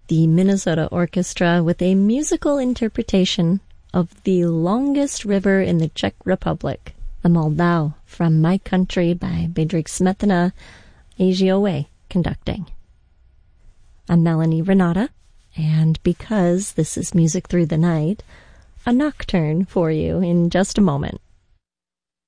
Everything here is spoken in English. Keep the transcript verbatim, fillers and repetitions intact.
the Minnesota Orchestra with a musical interpretation of The Longest River in the Czech Republic, the Moldau, from My Country by Bedřich Smetana, A J O A conducting. I'm Melanie Renata, and because this is Music Through the Night, a nocturne for you in just a moment.